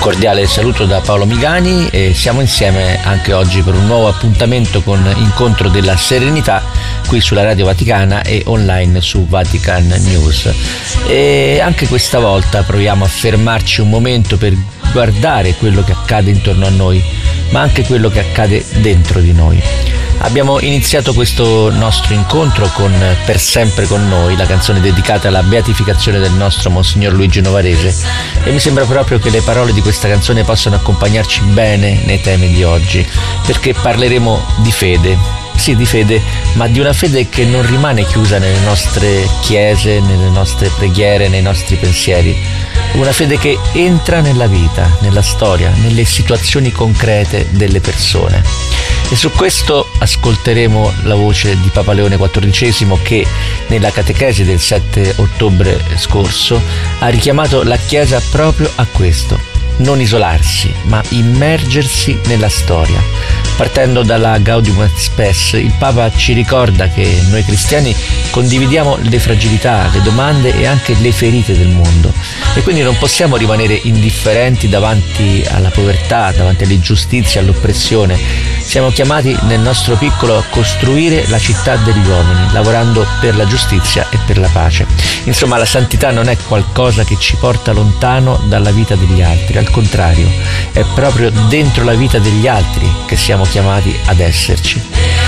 cordiale saluto da Paolo Migani e siamo insieme anche oggi per un nuovo appuntamento con Incontro della Serenità qui sulla Radio Vaticana e online su Vatican News. E anche questa volta proviamo a fermarci un momento per guardare quello che accade intorno a noi, ma anche quello che accade dentro di noi. Abbiamo iniziato questo nostro incontro con Per sempre con noi, la canzone dedicata alla beatificazione del nostro Monsignor Luigi Novarese, e mi sembra proprio che le parole di questa canzone possano accompagnarci bene nei temi di oggi, perché parleremo di fede. Sì, di fede, ma di una fede che non rimane chiusa nelle nostre chiese, nelle nostre preghiere, nei nostri pensieri. Una fede che entra nella vita, nella storia, nelle situazioni concrete delle persone. E su questo ascolteremo la voce di Papa Leone XIV che nella catechesi del 7 ottobre scorso ha richiamato la Chiesa proprio a questo: non isolarsi, ma immergersi nella storia. Partendo dalla Gaudium et Spes, il Papa ci ricorda che noi cristiani condividiamo le fragilità, le domande e anche le ferite del mondo, e quindi non possiamo rimanere indifferenti davanti alla povertà, davanti all'ingiustizia, all'oppressione. Siamo chiamati nel nostro piccolo a costruire la città degli uomini, lavorando per la giustizia e per la pace. Insomma, la santità non è qualcosa che ci porta lontano dalla vita degli altri, al contrario, è proprio dentro la vita degli altri che siamo chiamati ad esserci.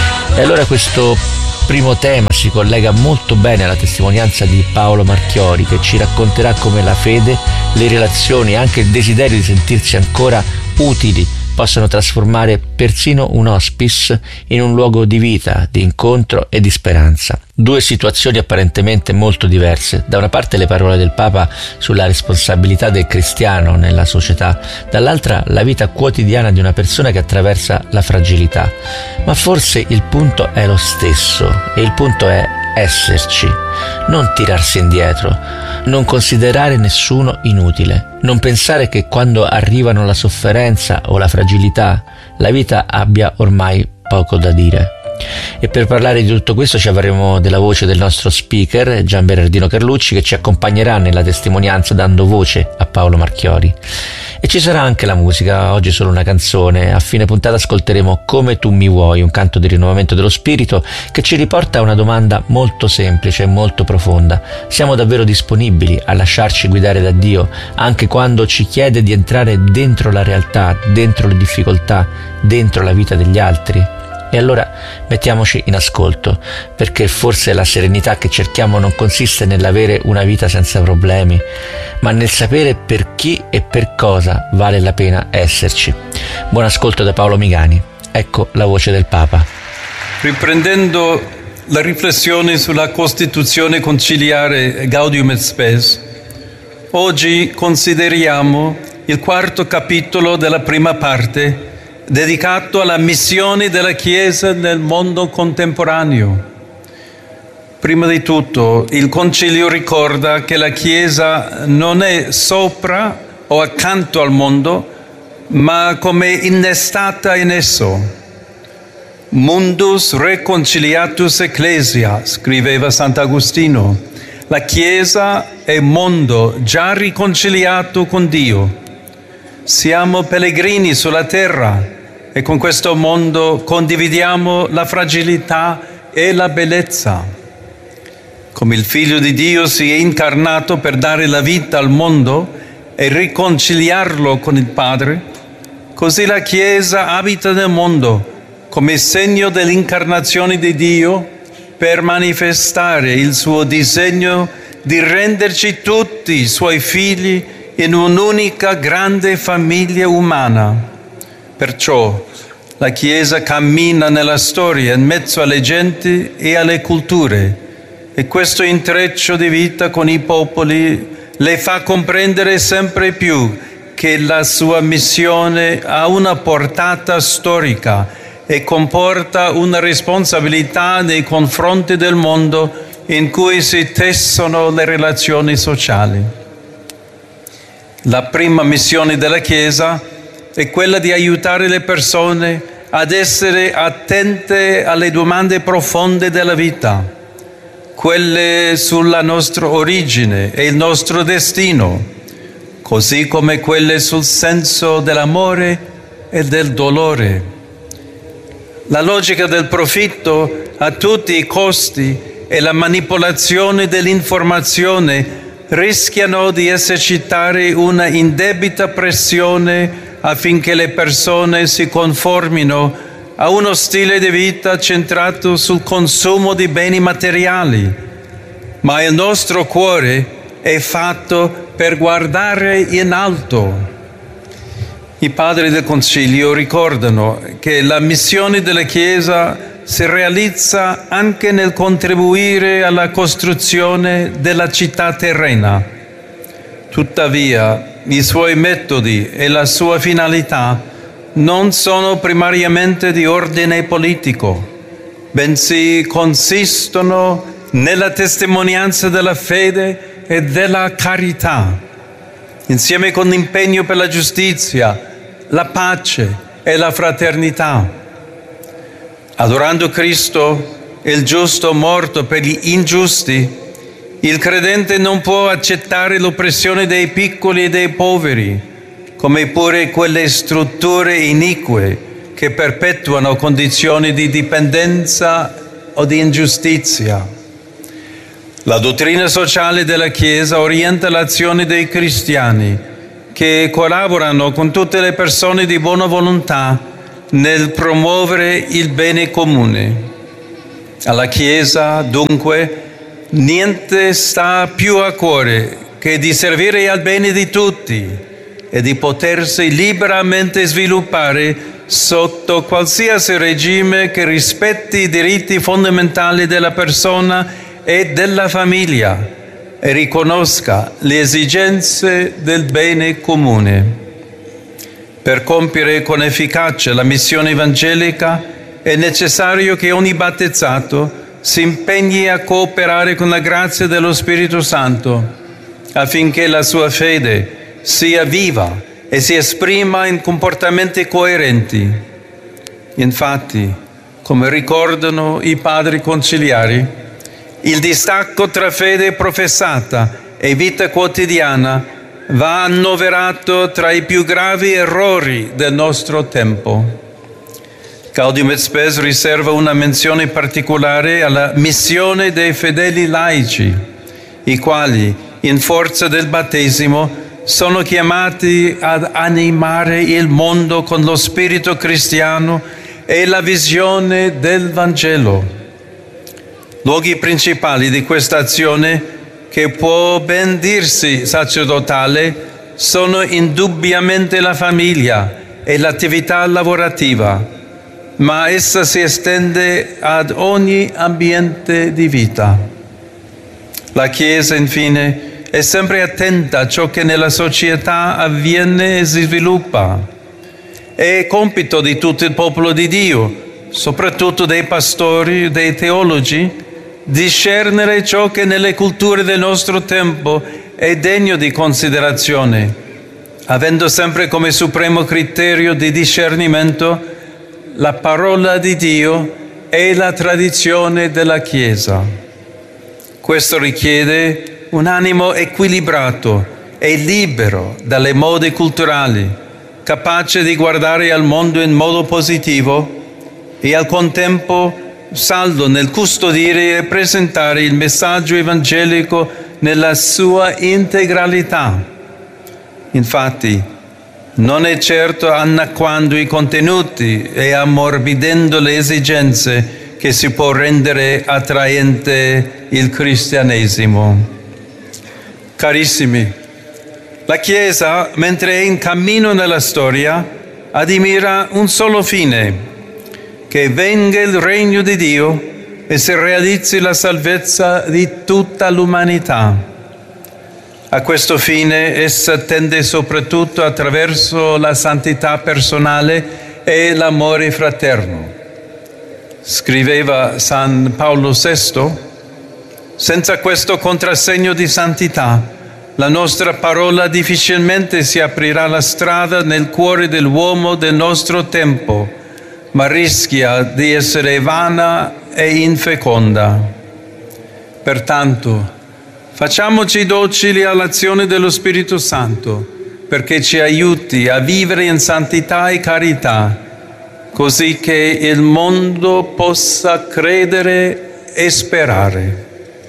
E allora questo primo tema si collega molto bene alla testimonianza di Paolo Marchiori, che ci racconterà come la fede, le relazioni e anche il desiderio di sentirsi ancora utili possono trasformare persino un hospice in un luogo di vita, di incontro e di speranza. Due situazioni apparentemente molto diverse. Da una parte le parole del Papa sulla responsabilità del cristiano nella società, dall'altra la vita quotidiana di una persona che attraversa la fragilità. Ma forse il punto è lo stesso, e il punto è esserci, non tirarsi indietro, non considerare nessuno inutile, non pensare che quando arrivano la sofferenza o la fragilità la vita abbia ormai poco da dire. E per parlare di tutto questo ci avremo della voce del nostro speaker Gian Bernardino Carlucci, che ci accompagnerà nella testimonianza dando voce a Paolo Marchiori. E ci sarà anche la musica, oggi solo una canzone. A fine puntata ascolteremo Come tu mi vuoi, un canto di rinnovamento dello spirito che ci riporta a una domanda molto semplice e molto profonda: siamo davvero disponibili a lasciarci guidare da Dio anche quando ci chiede di entrare dentro la realtà, dentro le difficoltà, dentro la vita degli altri? E allora mettiamoci in ascolto, perché forse la serenità che cerchiamo non consiste nell'avere una vita senza problemi, ma nel sapere per chi e per cosa vale la pena esserci. Buon ascolto da Paolo Migani. Ecco la voce del Papa. Riprendendo la riflessione sulla Costituzione conciliare Gaudium et Spes, oggi consideriamo il quarto capitolo della prima parte, dedicato alla missione della Chiesa nel mondo contemporaneo. Prima di tutto, il Concilio ricorda che la Chiesa non è sopra o accanto al mondo, ma come innestata in esso. Mundus reconciliatus ecclesia, scriveva Sant'Agostino. La Chiesa è mondo già riconciliato con Dio. Siamo pellegrini sulla terra e con questo mondo condividiamo la fragilità e la bellezza. Come il Figlio di Dio si è incarnato per dare la vita al mondo e riconciliarlo con il Padre, così la Chiesa abita nel mondo come segno dell'incarnazione di Dio per manifestare il suo disegno di renderci tutti i suoi figli in un'unica grande famiglia umana. Perciò la Chiesa cammina nella storia in mezzo alle genti e alle culture, e questo intreccio di vita con i popoli le fa comprendere sempre più che la sua missione ha una portata storica e comporta una responsabilità nei confronti del mondo in cui si tessono le relazioni sociali. La prima missione della Chiesa è quella di aiutare le persone ad essere attente alle domande profonde della vita, quelle sulla nostra origine e il nostro destino, così come quelle sul senso dell'amore e del dolore. La logica del profitto a tutti i costi e la manipolazione dell'informazione rischiano di esercitare una indebita pressione affinché le persone si conformino a uno stile di vita centrato sul consumo di beni materiali. Ma il nostro cuore è fatto per guardare in alto. I padri del Concilio ricordano che la missione della Chiesa si realizza anche nel contribuire alla costruzione della città terrena. Tuttavia, i suoi metodi e la sua finalità non sono primariamente di ordine politico, bensì consistono nella testimonianza della fede e della carità, insieme con l'impegno per la giustizia, la pace e la fraternità. Adorando Cristo, il giusto morto per gli ingiusti, il credente non può accettare l'oppressione dei piccoli e dei poveri, come pure quelle strutture inique che perpetuano condizioni di dipendenza o di ingiustizia. La dottrina sociale della Chiesa orienta l'azione dei cristiani che collaborano con tutte le persone di buona volontà nel promuovere il bene comune. Alla Chiesa, dunque, niente sta più a cuore che di servire al bene di tutti e di potersi liberamente sviluppare sotto qualsiasi regime che rispetti i diritti fondamentali della persona e della famiglia e riconosca le esigenze del bene comune. Per compiere con efficacia la missione evangelica è necessario che ogni battezzato si impegni a cooperare con la grazia dello Spirito Santo affinché la sua fede sia viva e si esprima in comportamenti coerenti. Infatti, come ricordano i padri conciliari, il distacco tra fede professata e vita quotidiana va annoverato tra i più gravi errori del nostro tempo. Gaudium et Spes riserva una menzione particolare alla missione dei fedeli laici, i quali, in forza del battesimo, sono chiamati ad animare il mondo con lo spirito cristiano e la visione del Vangelo. Luoghi principali di questa azione, che può ben dirsi sacerdotale, sono indubbiamente la famiglia e l'attività lavorativa, ma essa si estende ad ogni ambiente di vita. La Chiesa, infine, è sempre attenta a ciò che nella società avviene e si sviluppa. È compito di tutto il popolo di Dio, soprattutto dei pastori, dei teologi, discernere ciò che nelle culture del nostro tempo è degno di considerazione, avendo sempre come supremo criterio di discernimento la parola di Dio e la tradizione della Chiesa. Questo richiede un animo equilibrato e libero dalle mode culturali, capace di guardare al mondo in modo positivo e al contempo saldo nel custodire e presentare il messaggio evangelico nella sua integralità. Infatti, non è certo annacquando i contenuti e ammorbidendo le esigenze che si può rendere attraente il cristianesimo. Carissimi, la Chiesa, mentre è in cammino nella storia, admira un solo fine: che venga il regno di Dio e si realizzi la salvezza di tutta l'umanità. A questo fine essa tende soprattutto attraverso la santità personale e l'amore fraterno. Scriveva San Paolo VI: senza questo contrassegno di santità, la nostra parola difficilmente si aprirà la strada nel cuore dell'uomo del nostro tempo, ma rischia di essere vana e infeconda. Pertanto, facciamoci docili all'azione dello Spirito Santo perché ci aiuti a vivere in santità e carità, così che il mondo possa credere e sperare.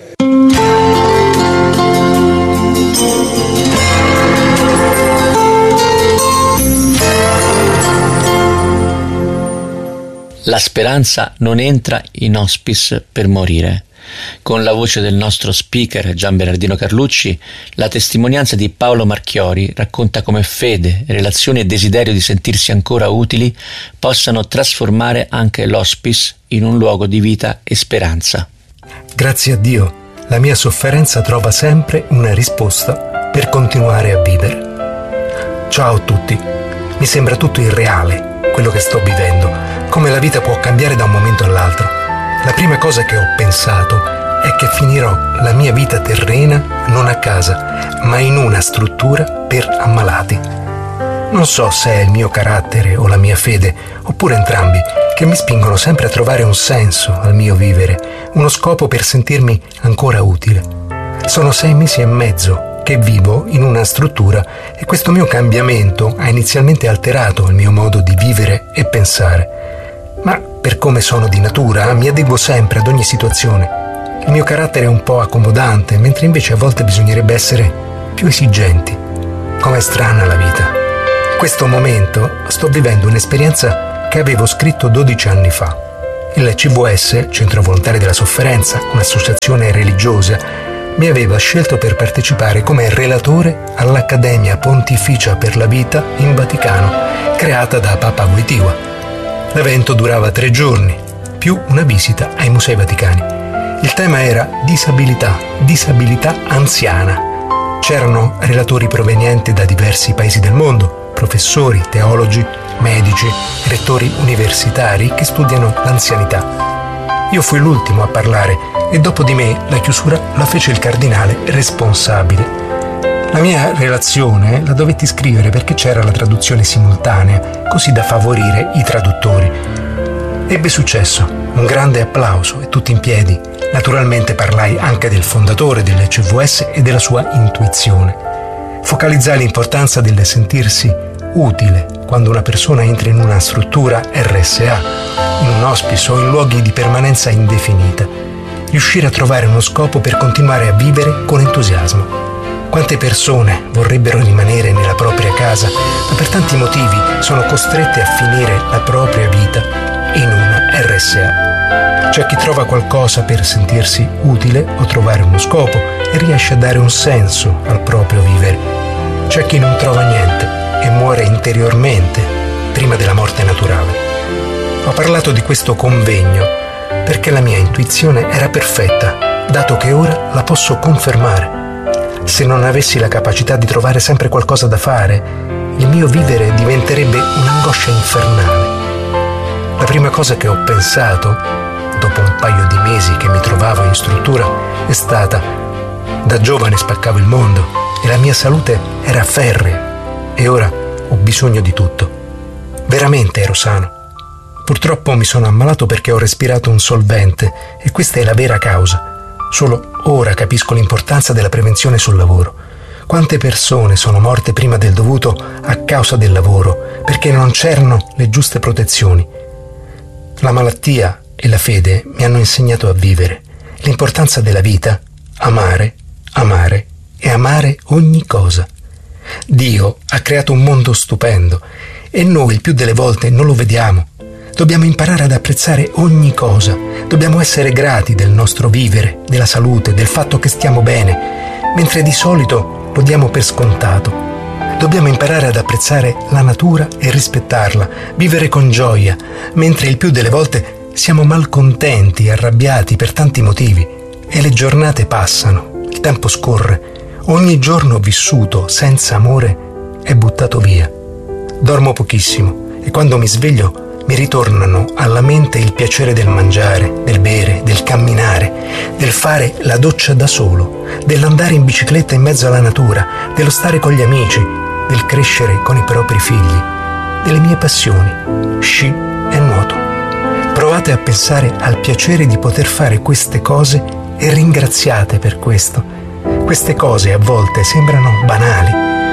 La speranza non entra in hospice per morire. Con la voce del nostro speaker Gian Bernardino Carlucci, la testimonianza di Paolo Marchiori racconta come fede, relazioni e desiderio di sentirsi ancora utili possano trasformare anche l'hospice in un luogo di vita e speranza. Grazie a Dio, la mia sofferenza trova sempre una risposta per continuare a vivere. Ciao a tutti, mi sembra tutto irreale quello che sto vivendo, come la vita può cambiare da un momento all'altro. La prima cosa che ho pensato è che finirò la mia vita terrena non a casa, ma in una struttura per ammalati. Non so se è il mio carattere o la mia fede, oppure entrambi, che mi spingono sempre a trovare un senso al mio vivere, uno scopo per sentirmi ancora utile. Sono 6 mesi e mezzo che vivo in una struttura e questo mio cambiamento ha inizialmente alterato il mio modo di vivere e pensare. Ma per come sono di natura mi adeguo sempre ad ogni situazione. Il mio carattere è un po' accomodante, mentre invece a volte bisognerebbe essere più esigenti. Com'è strana la vita. In questo momento sto vivendo un'esperienza che avevo scritto 12 anni fa. Il CVS, Centro Volontari della Sofferenza, un'associazione religiosa, mi aveva scelto per partecipare come relatore all'Accademia Pontificia per la Vita in Vaticano, creata da Papa Wojtyła. L'evento durava 3 giorni, più una visita ai Musei Vaticani. Il tema era disabilità anziana. C'erano relatori provenienti da diversi paesi del mondo, professori, teologi, medici, rettori universitari che studiano l'anzianità. Io fui l'ultimo a parlare e dopo di me la chiusura la fece il cardinale responsabile. La mia relazione la dovetti scrivere perché c'era la traduzione simultanea, così da favorire i traduttori. Ebbe successo, un grande applauso e tutti in piedi. Naturalmente parlai anche del fondatore del CVS e della sua intuizione. Focalizzai l'importanza del sentirsi utile quando una persona entra in una struttura RSA, in un hospice o in luoghi di permanenza indefinita. Riuscire a trovare uno scopo per continuare a vivere con entusiasmo. Quante persone vorrebbero rimanere nella propria casa, ma per tanti motivi sono costrette a finire la propria vita in una RSA. C'è chi trova qualcosa per sentirsi utile o trovare uno scopo e riesce a dare un senso al proprio vivere. C'è chi non trova niente e muore interiormente prima della morte naturale. Ho parlato di questo convegno perché la mia intuizione era perfetta, dato che ora la posso confermare. Se non avessi la capacità di trovare sempre qualcosa da fare, il mio vivere diventerebbe un'angoscia infernale. La prima cosa che ho pensato, dopo un paio di mesi che mi trovavo in struttura, è stata: da giovane spaccavo il mondo e la mia salute era ferrea e ora ho bisogno di tutto. Veramente ero sano. Purtroppo mi sono ammalato perché ho respirato un solvente e questa è la vera causa. Solo ora capisco l'importanza della prevenzione sul lavoro. Quante persone sono morte prima del dovuto a causa del lavoro, perché non c'erano le giuste protezioni. La malattia e la fede mi hanno insegnato a vivere, l'importanza della vita, amare e amare ogni cosa. Dio ha creato un mondo stupendo e noi il più delle volte non lo vediamo. Dobbiamo imparare ad apprezzare ogni cosa, dobbiamo essere grati del nostro vivere, della salute, del fatto che stiamo bene, mentre di solito lo diamo per scontato. Dobbiamo imparare ad apprezzare la natura e rispettarla, vivere con gioia, mentre il più delle volte siamo malcontenti, arrabbiati per tanti motivi e le giornate passano, il tempo scorre, ogni giorno vissuto senza amore è buttato via. Dormo pochissimo e quando mi sveglio mi ritornano alla mente il piacere del mangiare, del bere, del camminare, del fare la doccia da solo, dell'andare in bicicletta in mezzo alla natura, dello stare con gli amici, del crescere con i propri figli, delle mie passioni, sci e nuoto. Provate a pensare al piacere di poter fare queste cose e ringraziate per questo. Queste cose a volte sembrano banali,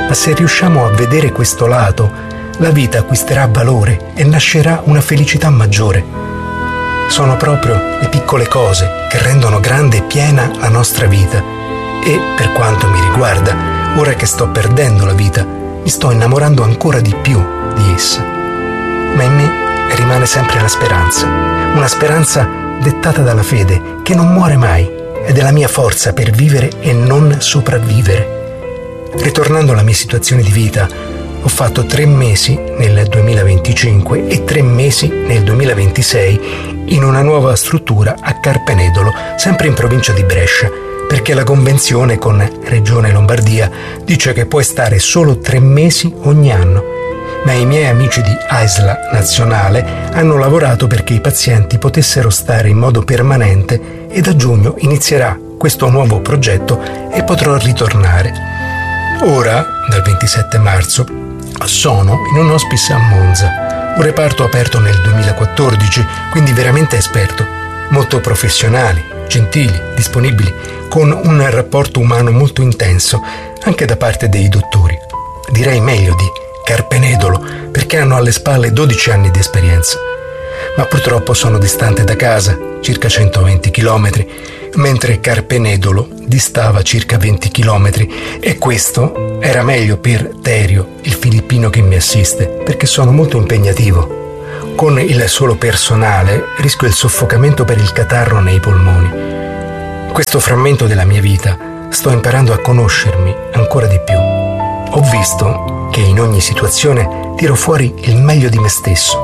ma se riusciamo a vedere questo lato, la vita acquisterà valore e nascerà una felicità maggiore. Sono proprio le piccole cose che rendono grande e piena la nostra vita e, per quanto mi riguarda, ora che sto perdendo la vita, mi sto innamorando ancora di più di essa. Ma in me rimane sempre la speranza, una speranza dettata dalla fede che non muore mai ed è la mia forza per vivere e non sopravvivere. Ritornando alla mia situazione di vita, ho fatto 3 mesi nel 2025 e 3 mesi nel 2026 in una nuova struttura a Carpenedolo, sempre in provincia di Brescia, perché la convenzione con Regione Lombardia dice che puoi stare solo 3 mesi ogni anno. Ma i miei amici di AISLA Nazionale hanno lavorato perché i pazienti potessero stare in modo permanente e da giugno inizierà questo nuovo progetto e potrò ritornare. Ora, dal 27 marzo, sono in un hospice a Monza, un reparto aperto nel 2014, quindi veramente esperto, molto professionali, gentili, disponibili, con un rapporto umano molto intenso anche da parte dei dottori. Direi meglio di Carpenedolo, perché hanno alle spalle 12 anni di esperienza. Ma purtroppo sono distante da casa, circa 120 km, mentre Carpenedolo distava circa 20 km e questo era meglio per Terio, il filippino che mi assiste, perché sono molto impegnativo. Con il solo personale rischio il soffocamento per il catarro nei polmoni. In questo frammento della mia vita sto imparando a conoscermi ancora di più. Ho visto che in ogni situazione tiro fuori il meglio di me stesso